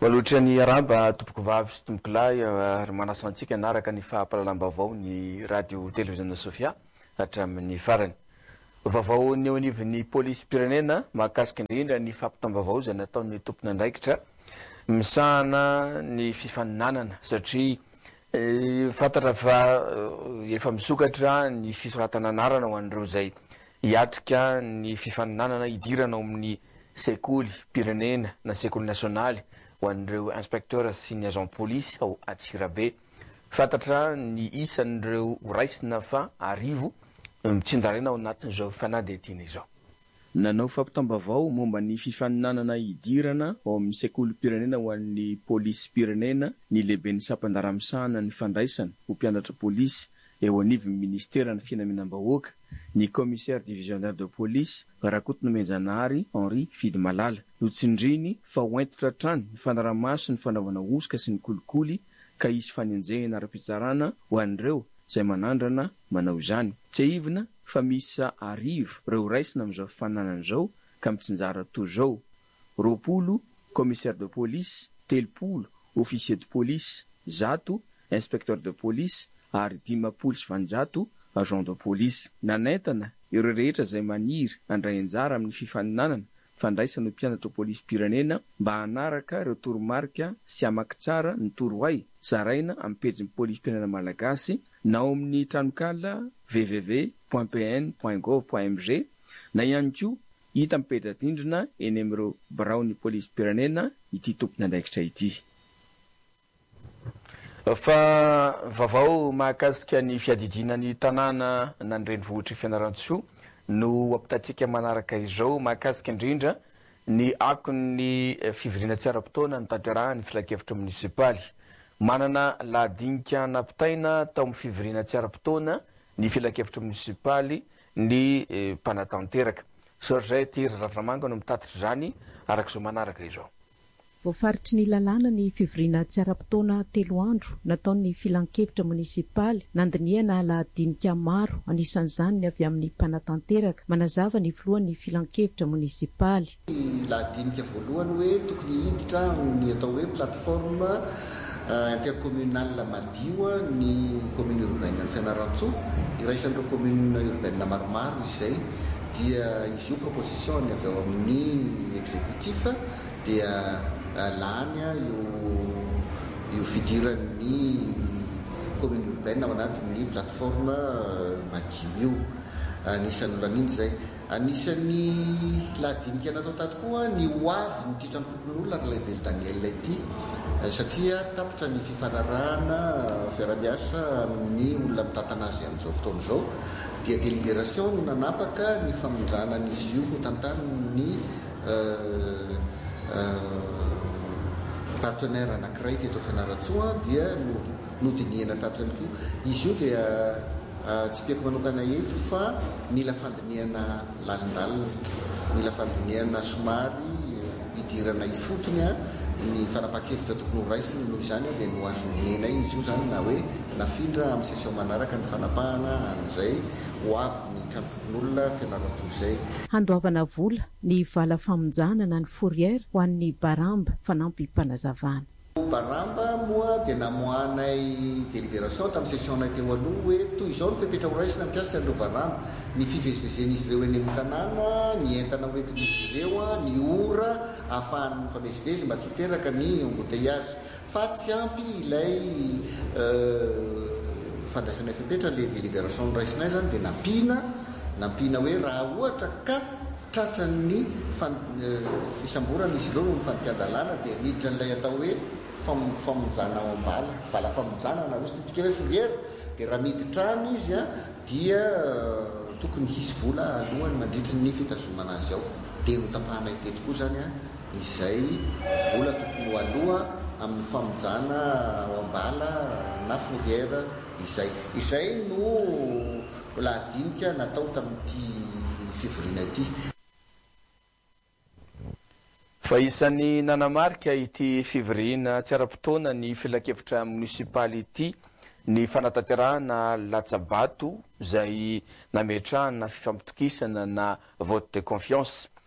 Maloatra ny aramba tompoko vavy sy tompoko lahy ary manasa antsika anaraka ny fahampalalam-baovao ny radio televiziona Sofia hatramin'ny farany. Vaovao ny eo anivon'ny polisy pirenena mahakasika indrindra ny fampitam-baovao izay nataon'ny tompony andraikitra misahana ny fifaninanana satria fantatra fa efa misokatra ny fisoratana anarana ho an'ireo izay hiatrika ny fifaninanana idirana ao amin'ny sekoly pirenena na sekoly nasionaly ho an'ireo inspecteur sy ny agent police ao Atsirabe. Fantatra ny isan'ireo raisina fa arivo mitsinjarena ao anatin'izao fanadihadiana izao. Nanao fampitam-baovao momba ny fifaninanana idirana ao amin'ny sekoly pirenena ho an'ny polisy pirenena ny lehiben'ny sampandaramisahana ny fandraisana ho mpianatra polisy eo anivon'ny ministera ny finaminam-bahoaka ny commissaire divisionnaire de police Rakotonomenjanahary Henri Fidimalala notsindriny fa hoentitra trano ny fanaramaso ny fanaovana osika sy ny kolikoly ka isy fanenjehana ara-pitsarana ho an'ireo izay manandrana manao izany. Tsy ahivina fa misy arivo ireo raisina amin'izao fifaninanana izao ka mitsinjara toy izao: 20 commissaire de police, 30 officier de police, 100 inspecteur de police ary 500 agent de police. Nanentana ireo rehetra izay maniry handray anjara amin'ny fifaninanana fandraisana ny mpianatra polisy pirenena mba hanaraka ireo toromarika sy hamaky tsara ny torohay zaraina amin'ny pejin'ny polisy pirenena malagasy na ao amin'ny tranokala www.pn.gov.mg na ihany koa hita mipedradindrina eny amin'ireo birao ny polisy pirenena ity tompony andraikitra ity. Fa vaovao mahakasika ny fiadidiana ny tanàna nandrenivohitra Fianarantsoa no ampitatsika manaraka izao mahakasika indrindra ny akon'ny fivoriana tsy ara-potoana ny tanterahany filakevitra munisipaly. Manana lahadinika nampitaina tao amin'ny fivoriana tsy ara-potoana ny filakevitra munisipaly ny mpanatanteraka. Sorozay ty Ravramanga no mitatitra izany arak'izao manaraka izao. Voafaritry ny lalàna ny fivoriana tsy ara-potoana 3 andro nataon'ny filan-kevitra munisipaly nandiniana lahadinika maro anisan'izany ny avy amin'ny mpanatanteraka manazava ny voalohan'ny filan-kevitra munisipaly. Lahadinika voalohany hoe tokony hiditra ny atao hoe plateforme intercommunal madio ny commune urbaine ny Fianarantsoa iraisan'ireo commune urbaine maromaro izay dia izy io proposition ny avy ao amin'ny exécutif dia lany io fidiran'ny commune urbaine ao anatin'ny plateforme madio io. Anisan'ny olan'indry zay. Anisan'ny lahadinika natao tato koa ny hoavy ny titrany tompon'olona raha ilay Velo Daniel ity satria tapitra ny fifanarahana fiara-miasa amin'ny olona mitantana azy amin'izao fotoana izao dia délibération no nanapaka ny famindranan'izy io ho tantan'ny partenaire anankiray teto Fianarantsoa dia nodinihana tato ihany koa. Izy io dia tsy piako manokana eto fa mila fandinihana lalindalina, mila fandinihana somary idirana ifotony ny fanapaha-kevitra tokony ho raisiny noho izany dia no azonena izy io zany na hoe nafindra amin'ny session manaraka ny fanapahana an'izay ho avy ny tranotompon'olona Fianarantsoa izay. Handoavana vola ny vala famonjanana ny fourrière ho an'ny Baramba fanampy mpanazavana. Baramba moa dia namohanay délibération tamin'ny session-nay teo aloha hoe toy izao ny fepetra ho raisina mikasika an'ireo Baramba, ny fivezivezen'izy ireo eny amin'ny tanàna, ny entana hoentin'izy ireo, ny ora ahafahany mifamezivezy mba tsy teraka ny embouteillage fa tsy ampy ilay fandraisanay fepetra le délibération nyraisinay zany dia nampina hoe raha ohatra ka tratran'ny fisamborana izy ireo no ny fandika-dalàna dia miditra n'ilay atao hoe famonjana ao ambala, vala famonjana na ositsika hoe fourrière dia raha miditra any izy dia tokony hisy vola alohany mandritry ny fitazomana azy ao dia no tapahanay teto koa zany izay vola tokony ho aloha amin'ny famonjana ao ambala na fourrière izay no lahadinika natao tamin'ity fivoriana ity. Fa isan'ny nanamarika ity fivoriana tsy ara-potoana ny filakevitra munisipaly ity ny fanatanterahana latsabato izay nametrahana fifampitokisana na vote de confiance.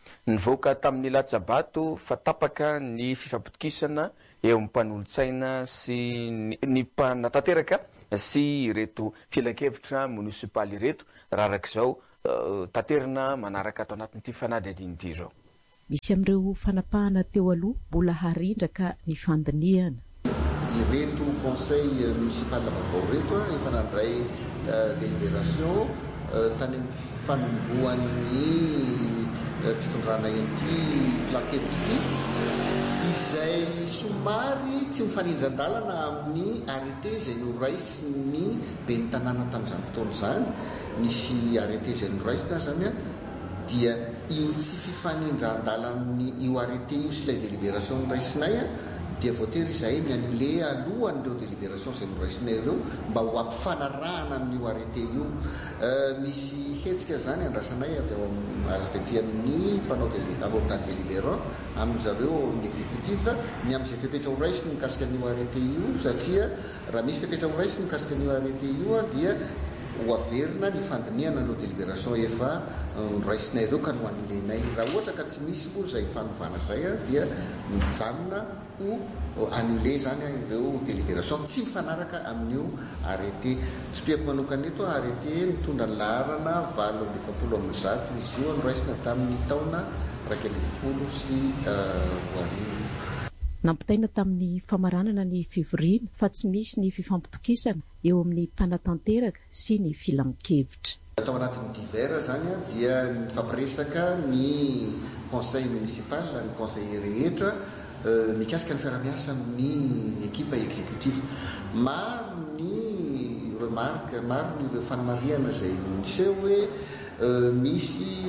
nivoaka tamin'ny latsabato fa tapaka ny fifampitokisana eo amin'ny mpanolontsaina sy ny mpanatanteraka sy ireto filan-kevitra munisipaly ireto raha arak'izao tanterina manaraka ato anatin'ity fanadihadiana ity zao. Misy amin'ireo fanapahana teo aloha mbola harindraka ny fandiniana. Ireto conseil municipal vaovao reto efa nandray délibération tany amin'ny fanombohan'ny fitondrana ity filan-kevitra ity izay somary tsy mifanindran-dalana amin'ny arrêté izay noraisiny ben'ny tanàna tamin'izany fotoana izany. Misy arrêté izay noraisina zany dia io tsy fifanindran-dalan'ny io arrêté io sy ilay délibération noraisinay dia voatery izay ny annulé alohan'ireo délibération izay noraisinay ireo mba ho ampifanarahana amin'io arrêté io. Misy hetsika zany andrasanay avy aty amin'ny mpanao avocat délibérant amin'izareo ny exécutif ny amin'izay fepetra ho raisiny mikasika an'io arrêté io, satria raha misy fepetra ho raisiny mikasika an'io arrêté io dia ho averina ny fandiniana no délibération efa noraisinay ireo ka no annulenay. Raha ohatra ka tsy misy moa zay fanovana zay dia mijanona ho annulé zany ireo délibération tsy mifanaraka amin'io arrêté. Tsy piako manokana eto arrêté mitondra ny laharana 770 izy io noraisina tamin'ny taona 2010 sy 2000. Nampitaina tamin'ny famaranana ny fivoriana fa tsy misy ny fifampitokisana eo amin'ny mpanatanteraka sy ny filan-kevitra. Atao anatin'ny divers zany dia nifampiresaka ny conseil municipal, ny conseiller rehetra mikasika ny fiara-miasa amin'ny équipe exécutif. Maro ny remarque, maro ny fanamariana izay miseho hoe misy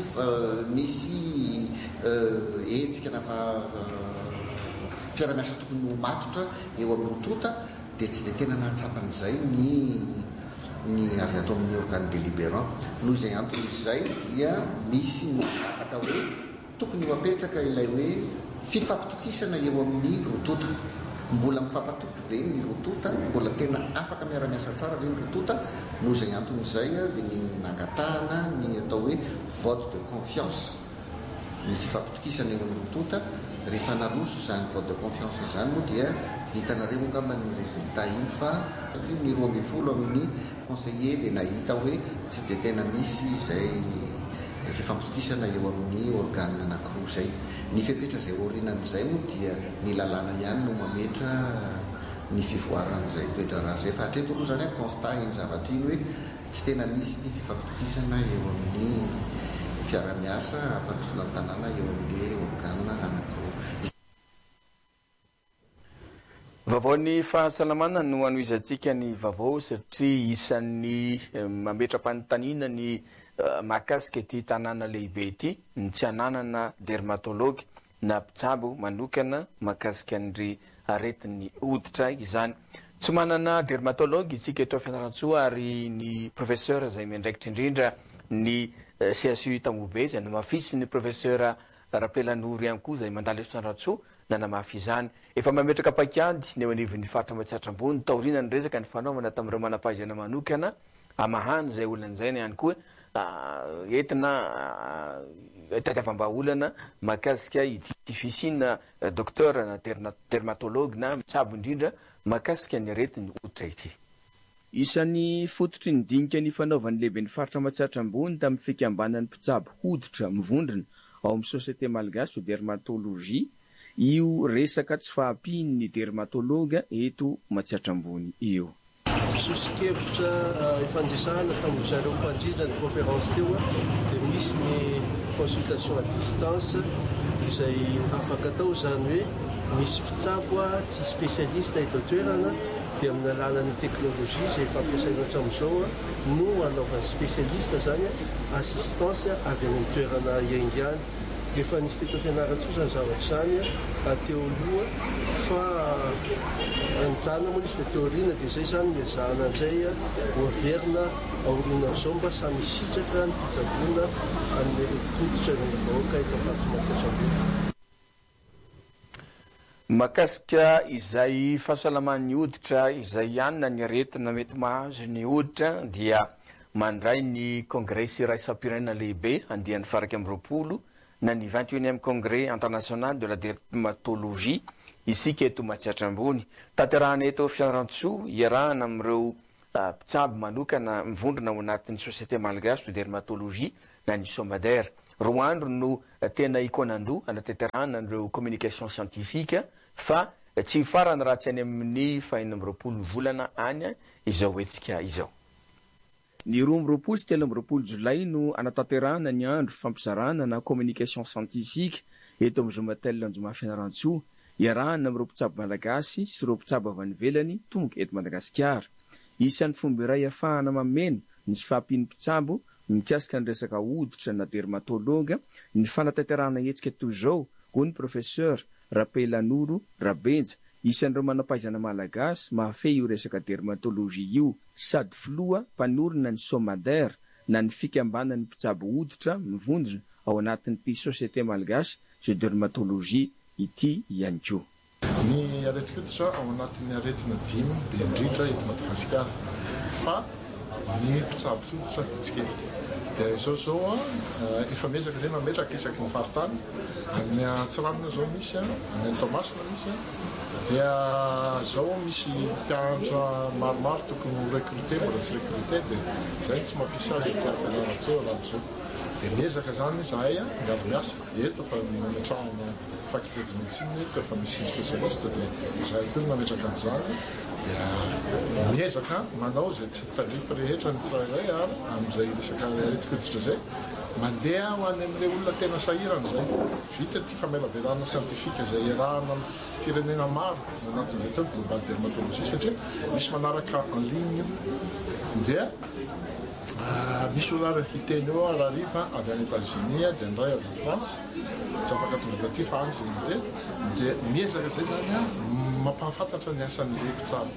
hetsika na fiara-miasa tokony ho matotra eo amin'ny rotota dia tsy dia tena nahatsapan'izay ny avy ato amin'ny organe délibérant. Noho izay antony izay dia misy ataka hoe tokony ho apetraka ilay hoe fifampitokisana eo amin'ny rotota. Mbola mifampatoko ve ny rotota, mbola tena afaka miara-miasa tsara ve ny rotota. Noho izay antony izay dia ny nangatahana ny atao hoe vote de confiance, ny fifampitokisana eo amin'ny rotota. Rehefa naroso izany vote de confiance izany moa dia hitanareo angamba ny résultat iny fa ny 12 amin'ny conseiller dia nahita hoe tsy dia tena misy izay fifampitokisana eo amin'ny organe anankiroa izay. Ny fepetra izay orinan'izay moa dia ny lalàna ihany no mametra ny fivoaran'izay toedrana zay. Fa hatreto aloha zany constat iny zavatra iny hoe tsy tena misy ny fifampitokisana eo amin'ny fiara-miasa ampandrosolan'ny tanàna eo amin'ny organe anankiroa. Vaovao fahasalamana no anoizantsika ny vaovao satria isan'ny mametra-panontaniana ny mahakasika ity tanàna lehibe ity ny tsy ananana dermatology na mpitsabo manokana mahakasika an'ry aretin'ny hoditra izany. Tsy manana dermatology isika eto Fianarantsoa ary ny professeur izay miandraikitra indrindra ny CSU Tamobe izay namafisy ny professeur Rapelanoro ihany koa izay mandalo eto Fianarantsoa na namafy izany. Efa mametraka pakiady ny eo anivon'ny faritra Mahatsiatra Ambony taorina ny resaka ny fanaovana tamin'ireo manam-pahaizana manokana amahany izay olana izay ihany koa entina tadiavam-baolana mahakasika ity fisina docteur na dermatologue na mitsabo indrindra mahakasika ny aretin'ny hoditra ity. Isan'ny fototry ny dinika ny fanaovan'ny lehibe ny faritra Mahatsiatra Ambony tamin'ny fikambanan'ny mpitsabo hoditra mivondrona ao amin'ny société malagasy dermatologie io resaka tsy fahampian'ny dermatologa eto Mahatsiatra Ambony io. Sosikevitra ifandrisahana tamin'ny zareo mpandrindra ny conférence teo dia misy ny consultation à distance izay afaka atao zany hoe misy mpitsabo tsy spécialiste eto toerana dia amin'ny alalan'ny teknôlôjia izay fampiasaina hatramin'izao no anaovan'ny spécialiste zany assistance avy amin'ny toerana iaingany. Efa nisy teto Fianaratsoa zany zavatra zany teo aloha fa anjana moa izy dia teoriana dia izay zany miazahana indray hoaverina aorinan'izao mba samy sitraka ny fitsaboana amin'ny hoditra ny vahoaka eto amin'ny Mahatsiatra Ambony. Mahakasika izay fahasalaman'ny hoditra izay ihany na ny aretina mety mahazo ny hoditra dia mandray ny congrès iraisam-pirenena lehibe andian'ny faraka amin'ny 20 na ny 21e congrès international de la dermatologie isika eto Matsiatra Ambony. Tanterahana eto Fianarantsoa iarahana amin'ireo mpitsabo manokana mivondrona ao anatin'ny société malagasy de dermatologie na ny Somadère. Roa andro no tena ikonandoha anatanterahana ireo communication scientifique fa tsy farany raha tsy any amin'ny 4 volana any izao etsika izao. Ny 12 sy 13 Jolay no anatanterahana ny andro fampizarana na communication scientifique eto amin'ny Zomatel Anjoma Fianarantsoa iarahana amin'ireo mpitsabo malagasy sy ireo mpitsabo avy any ivelany tonga eto Madagasikara. Isan'ny fomba iray ahafahana mameno ny sy fahampian'ny mpitsabo mikasika ny resaka hoditra na dermatologa ny fanatanterahana hetsika toy izao ho ny professeur Rapelanoro Rabenja isan'ireo manampahaizana malagasy mahafehy io resaka dermatologie io sady filoha mpanorona ny Somadère na ny fikambanan'ny mpitsabo hoditra mivondrona ao anatin'ity société malagasy de dermatologie ity ihany koa. Ny aretin-koditra ao anatin'ny aretina 5 be indrindra eto Madagasikara fa ny mpitsabo hoditra vitsikely dia izao efa mezaka izay mametraka isaky ny faritany any Antsiranana zao misy any Toamasina misy dia zao misy mpianatra maromaro tokony recruter mbola tsy recruter dia zay tsy mampiasa azy atao Fianarantsoa raha zao dia miezaka zany zahay miara-miasa eto fa mametrahana faculté de médecine eto fa misy spécialiste dia zahay koa mametraka an'izany dia miezaka manao zay tandrifa rehetra ny tsirairay ary amin'izay resaka aretin-koditra zay mandeha ho any amin'ilay olona tena sahirana zay vita ty famelabelarana scientifique zay iarahana firenena maro anatin'izay tao global dermatologie satria misy manaraka en ligne dia misy olona hiteny eo arariva avy any États-Unis dia ny ray avy France tsy afaka tonga ty fa any zay dia miezaka zay zany mampahafantatra ny asan'le mpitsabo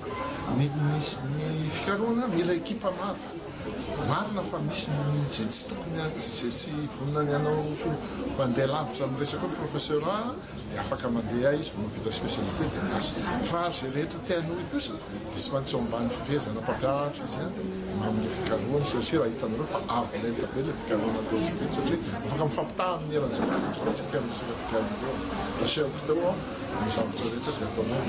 ny fikarohana mila ekipa maro marina fa misy zay tsy tokony zay sy vonina ny anao mandeha lavitra amin'ny resaka ny professeur dia afaka mandeha izy vao mavita spécialité dia miasa fa zay rehetra tian'olo kosa dia tsy maintsy ambany fifehezana mpampianatra izy amin'ny fikarohana satria raha hitanareo fa avo lenta be le fikarohana ataontsika eto satria afaka mifampitaha amin'ny eran'izao tsika amin'ny resaka fikarohana asehako tao ny zavatra rehetra zay ataonao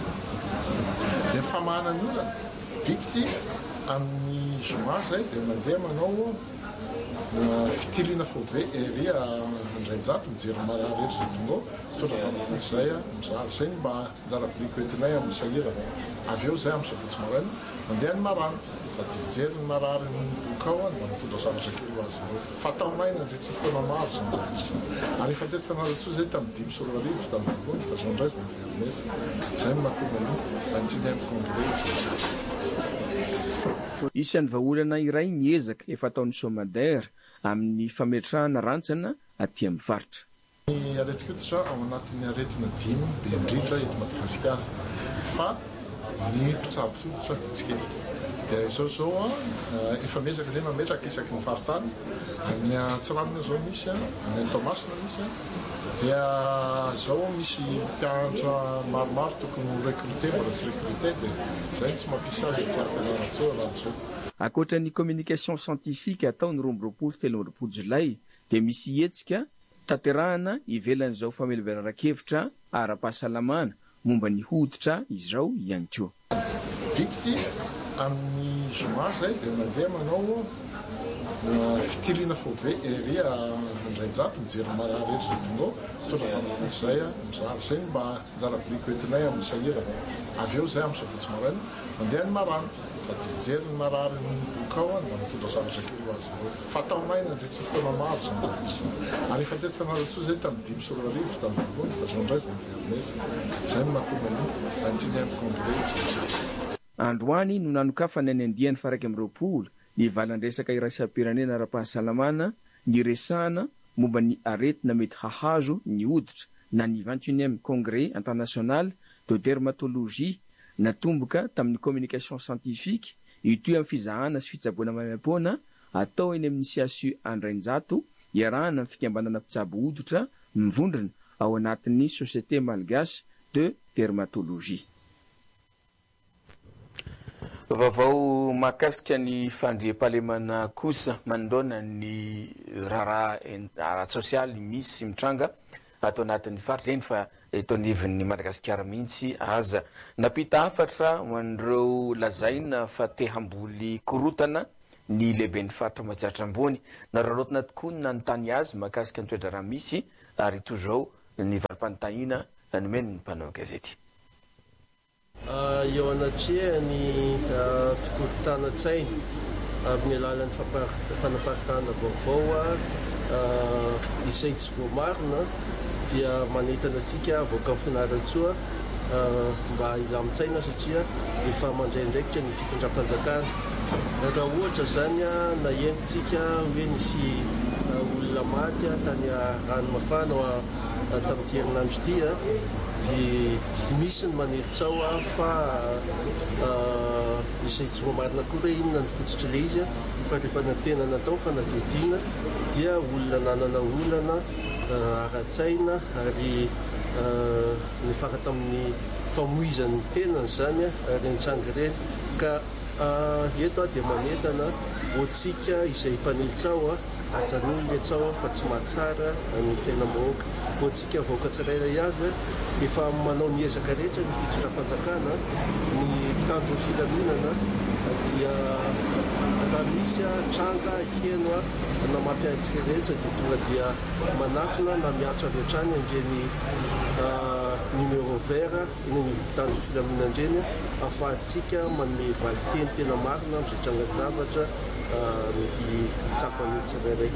dia famahana ny olona vikity amin'ny zoma zay dia mandeha manao fitiliana fobe ery andrainjato mijery marary rehetra zay tonga totra fanafody zay mizary zay ny mba anjara briko entinay amin'ny sahirana avy eo zay amin'ny sabotsy maraina mandeha ny marana sady mijery ny marary ny bokao mba mitondra zavatra kely ho azy ireo fataonaina ndre tsy fotoana maro zany zavatra ary efa teto Fianarantsoa zay tamin'ny 10 sy 12 tamin'ny voalohany fa zao indray vao miverinety zay no mahatonga ny 21e congrès zay. Isan'ny vahaolana iray niezaka efa ataon'ny Somadère amin'ny fametrahana rantsana aty amin'ny faritra. Ny aretin-koditra ao anatin'ny aretina 5 be indrindra eto Madagasikara fa ny mpitsabo hoditra vitsikely dia izao efa mezaka izay mametraka isaky ny faritany any Antsiranana zao misy any Toamasina misy dia zao misy mpianatra maromaro tokony recruter mbola tsy recruter dia zay tsy mampiasa azy atao Fianarantsoa raha zao. Ankoatra ny communication scientifique ataony 12 sy 13 Jolay dia misy hetsika tanterahana ivelan'izao famelveran-kevitra ara-pahasalamana momba ny hoditra izao ihany koa. Vikity amin'ny zoma zay dia mandeha manao fitiliana fobe ery andrainjato mijery marary rehetra zay tonga totra fanafody zay mizary zay ny mba anjara briko entinay amin'ny sahirana avy eo zay amin'ny sabotsy maraina mandeha ny marana sady mijery ny marary ny bokao mba mitondra zavatra kely ho azy ireo fataonaina ndre tsy fotoana maro zany zavatra ary efa teto Fianarantsoa zay tamin'ny 10 sy 12 tamin'ny voalohany fa zao indray vao miverinety zay no mahatonga ny 21e congrès zay. Androany no nanokafany any andiany faraiky amin'ny 20 ny valan-dresaka iraisam-pirenena ara-pahasalamana ny resahana momba ny aretina mety hahazo ny hoditra na ny 21e congrès international de dermatologie natomboka tamin'ny communication scientifique itoy amin'ny fizahana sy fitsaboana maimam-poana atao eny amin'ny CSU Andrainjato iarahana amin'ny fikambanana mpitsabo hoditra mivondrona ao anatin'ny société malagasy de dermatologie. vaovao mahakasika ny fandriam-pahalemana kosa manoloana ny raharaha ara-tsosialy misy mitranga atao anatin'ny faritra eny fa eto anivon'ny Madagasikara mihitsy aza napita hafatra ho an'ireo lazaina fa te hamboly korotana ny lehiben'ny faritra Matsiatra ambony na rarotana tokoa na notany azy mahakasika ny toetra raha misy ary tozao ny valim-panontaniana nomeny ny mpanao gazety. Eo anatria ny fikorontanan-tsaina amin'ny alalan'ny fanaparitahana vaovao izay tsy voamarina dia manentana antsika voaka amin'ny fianaratsoa mba ilamin-tsaina satria efa mandraindraikitra ny fitondram-panjakana. Raha ohatra zany na entintsika hoe nisy olona maty tany ranomafana tamin'ity herinandro ity dia misy ny maneritao fa izay tsy voamarina koa hoe inona ny fototra le izy fa rehefa natena natao fanadihadiana dia olona nanana olana ara-tsaina ary nifaka tamin'ny famoizan'ny tenany zany ary nitsanga ireny ka eto dia manentana hoantsika izay mpanilitsao ajan'olona etsao fa tsy mahatsara ny fiainam-bahoaka hoantsika vahoaka tsirairay avy efa manao miezaka rehetra ny fitondram-panjakana ny mpitandro filaminana dia raha misy tranga heno na mampiaitsika rehetra dia tonga dia manatona na miatso avy hatrany andreny numéro vert ny mpitandro filaminana andreny ahafahantsika manome valiteny tena marina mizotranga zavatra mety tsapany tsirairay.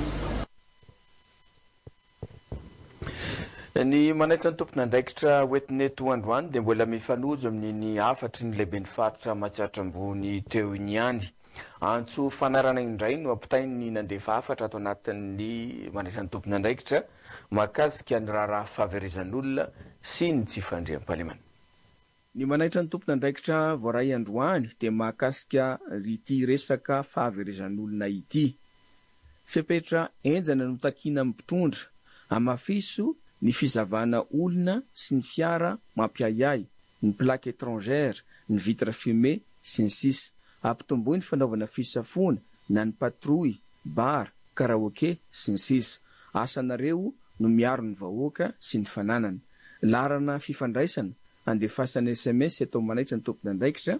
Ny manaitra ny tompona andraikitra hoentin'eto androany dia mbola mifanojo amin'ny afatry ny lehiben'ny faritra Matsiatra ambony teo iniany. Antso fanarana indray no ampitainy nandefa afatra ato anatin'ny manaitra ny tompona andraikitra mahakasika ny raharaha fahaverizan'olona sy ny tsy fandriam-pahalemana. Ny manaitra ny tompona andraikitra voaray androany dia mahakasika ity resaka fahaverizan'olona ity. Fepetra enjana no takina mpitondra amafiso ny fizavana olona sy ny fiara mampiayay, ny plaque étrangère, ny vitre fumée sy ny sisa. Ampitomboy ny fanaovana fisafona na ny patrouille, bar, karaoké sy ny sisa. Asanareo no miaro ny vahoaka sy ny fananana. Larana fifandraisana andefasana SMS eto manaitra ny tompona andraikitra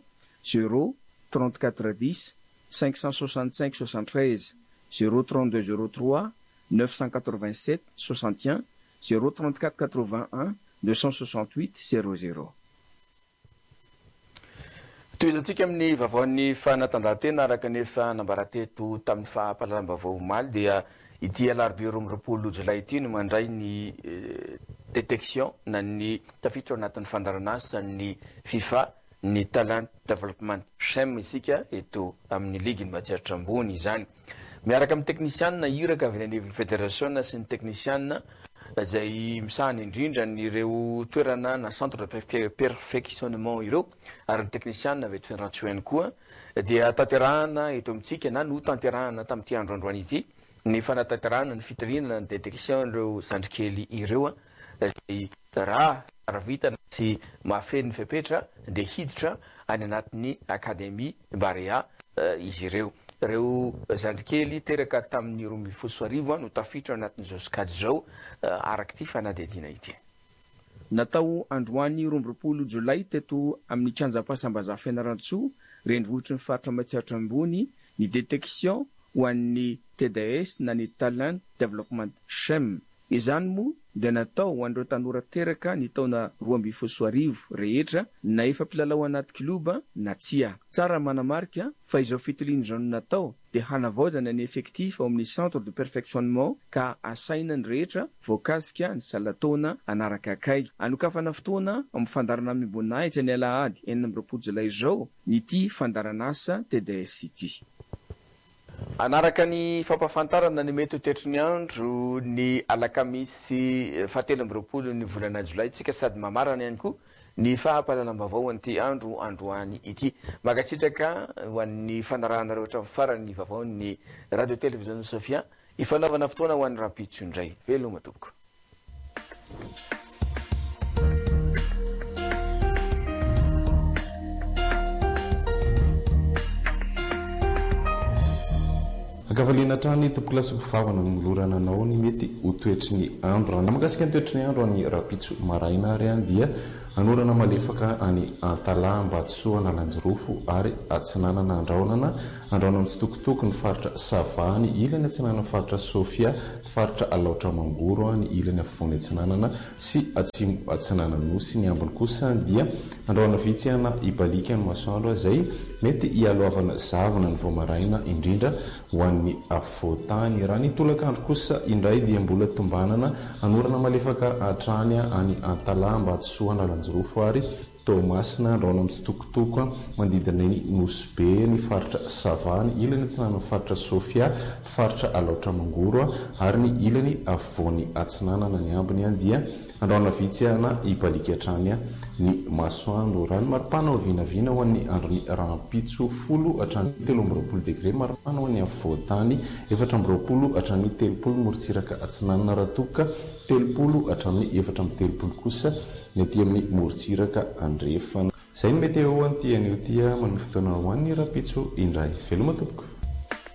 03410 565 73 03203 987 61 03481 268 00. Toizantsika amin'ny vaovaon'ny fanatanjahantena araka nefa nambarateto tamin'ny fahapalalam-baovao omaly dia ity alarobia 12 jolay ity no mandray ny détection na ny tafiditra ao anatin'ny fandaranasa ny FIFA ny talent development chem isika eto amin'ny liginy Matsiatra ambony izany. Miaraka amin'ny teknisianina iraka avy any fédération sy ny teknisianina izay misahana indrindra ny ireo toerana na centre de perfectionnement ireo ary ny teknisianina avy eto Fianarantsoa koa dia tanterahana eto amintsika na no tanterahana tamin'ity androandroany ity ny fanatanterahana ny fitrinana ny détection ireo zandrikely ireo izay raha vitana sy mahafeny fepetra dia hiditra any anatin'ny akademia Barea izy ireo. Reo zandrikely teraka tamin'ny 2024 no tafiditra anatin'izao sokajy zao araky ty fanadihadiana ity. Natao androany 12 jolay teto amin'ny kianjam-pahasambaza Fianarantsoa renivohitry ny faritra Matsiatra ambony ny détection ho an'ny TDS na ny talent development chem. Izany moa dia natao ho an'ireo tanora teraka ny taona 2024 rehetra na efa mpilalao anaty kiloba na tsia. Tsara manamarika fa izao fitiliana izao no natao dia hanavaozana ny effectif ao amin'ny centre de perfectionnement ka asaina ny rehetra voakasika ny salatona anaraka akay. Anokafana fotoana amin'ny fandarana amin'ny Boninahitra ny Alahady 9 jolay izao ity fandaranasa TDS ity. Anaraka ny fampafantarana ny mety ho tetry ny andro ny alakamisy 17 ny volana jolay tsika sady mamarana ihany koa ny fahapalalam-baovao an'ity andro androany ity. Magatsitraka ho an'ny fanarahana rehetra farany vaovao ny radio télévision Sofia ifanaovana fotoana ho an'ny rampitso indray. Veloma tompoko. Kavalina trany tompoko lasoko vavana ny milorana anao ny mety ho toetry ny andro. Raha mahakasika ny toetry ny andro any Rapitso maraina ary dia anorana malefaka any Antala, Ambatsoa, Lanjirofo ary atsinanana andraonana mitsitokotoko ny faritra Savany, ilany atsinanana faritra Sofia, faritra Alaotra Mangoro ny ilany afovoany atsinanana sy atsimo atsinanana nosy. Ny ambiny kosa dia andraona vitsy ana Ibalika ny masoandro izay mety hialoavana zavana ny voamaraina indrindra ho an'ny afovoantany. Raha ny tolakandro kosa indray dia mbola tombanana anorana malefaka atrany any Antala, Ambatsoa, Lanjirofo ary Tomasina andraona mitsitokotoko mandidina ny Nosy ny faritra Savany, ilany atsinanana faritra Sofia, faritra Alaotra Mangoro ary ny ilany afovoany atsinanana. Ny ambiny dia andraona vitsy ana Ibalika hatrany ny masoandro. Raha ny maripana ho vinavina ho an'ny andron'ny Rapitso 10 hatrany 13 degré, maripana ho an'ny afovoantany 14 hatrany 30 morotsiraka atsinanana raha toka 30 hatrany 430 kosa ny aty amin'ny morotsiraka andrefana. Izay ny meteo anty anio tia man'ny fotoana ho an'ny Rapitso indray. Veloma tompoko.